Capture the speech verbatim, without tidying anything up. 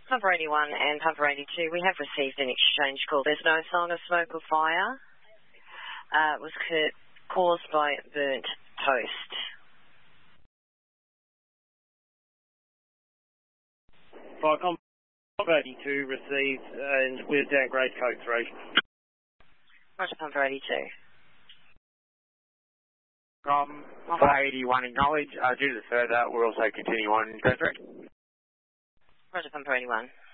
Pumper eighty-one and Pumper eighty-two, we have received an exchange call. There's no sign of smoke or fire. Uh, it was ca- caused by burnt toast. Fire Pumper eighty-two received and we're downgrade code three. Roger, Pumper eighty-two. From Pumper eighty-one acknowledge, uh, due to the further, we're also continuing on code three. Roger, Pumper eighty-one.